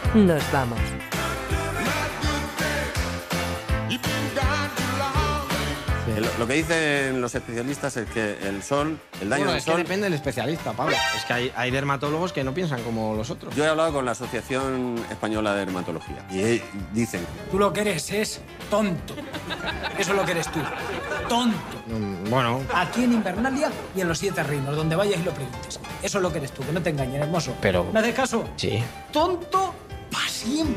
Nos vamos. Lo que dicen los especialistas es que el sol, el daño Bueno, del es que sol... depende del especialista, Pablo. Es que hay dermatólogos que no piensan como los otros. Yo he hablado con la Asociación Española de Dermatología y dicen... Tú lo que eres es tonto. Eso es lo que eres tú. Tonto. Bueno, Aquí en Invernalia y en los 7 reinos, donde vayas y lo preguntes. Eso es lo que eres tú, que no te engañen, hermoso. Pero- ¿Me haces caso? sí. Tonto para siempre.